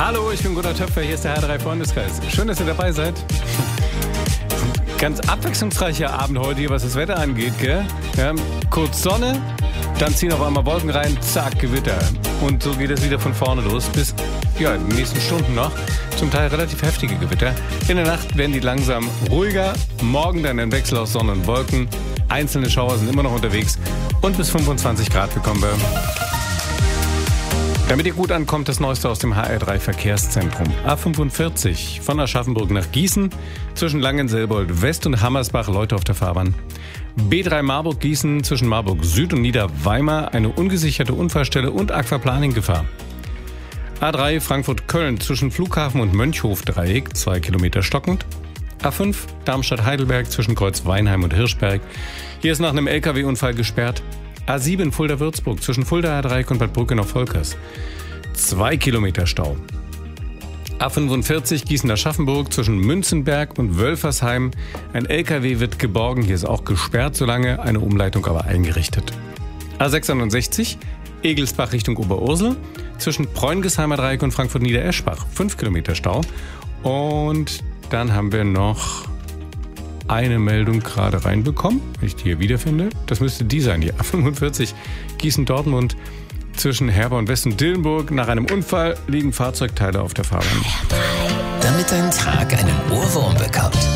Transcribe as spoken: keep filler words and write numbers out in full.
Hallo, ich bin Gunnar Töpfer, hier ist der H drei Freundeskreis. Schön, dass ihr dabei seid. Ganz abwechslungsreicher Abend heute hier, was das Wetter angeht, gell? Ja, kurz Sonne, dann ziehen auf einmal Wolken rein, zack, Gewitter. Und so geht es wieder von vorne los, bis ja, in den nächsten Stunden noch. Zum Teil relativ heftige Gewitter. In der Nacht werden die langsam ruhiger, morgen dann ein Wechsel aus Sonne und Wolken. Einzelne Schauer sind immer noch unterwegs und bis fünfundzwanzig Grad bekommen wir. Damit ihr gut ankommt, das Neueste aus dem H R drei Verkehrszentrum. A fünfundvierzig von Aschaffenburg nach Gießen, zwischen Langenselbold West und Hammersbach, Leute auf der Fahrbahn. B drei Marburg-Gießen, zwischen Marburg Süd und Niederweimar, eine ungesicherte Unfallstelle und Aquaplaning-Gefahr. A drei Frankfurt-Köln, zwischen Flughafen und Mönchhof-Dreieck, zwei Kilometer stockend. A fünf Darmstadt-Heidelberg, zwischen Kreuz-Weinheim und Hirschberg. Hier ist nach einem L K W-Unfall gesperrt. A sieben Fulda-Würzburg, zwischen Fulda-Dreieck und Bad Brücke nach Volkers. Zwei Kilometer Stau. A fünfundvierzig Gießen-Aschaffenburg, zwischen Münzenberg und Wölfersheim. Ein L K W wird geborgen, hier ist auch gesperrt, solange eine Umleitung aber eingerichtet. A sechsundsechzig Egelsbach Richtung Oberursel, zwischen Preungesheimer Dreieck und Frankfurt-Niedereschbach. Fünf Kilometer Stau. Und dann haben wir noch eine Meldung gerade reinbekommen, wenn ich die hier wiederfinde. Das müsste die sein, die A fünfundvierzig Gießen-Dortmund, zwischen Herborn West und Dillenburg. Nach einem Unfall liegen Fahrzeugteile auf der Fahrbahn. Damit dein Tag einen Ohrwurm bekommt.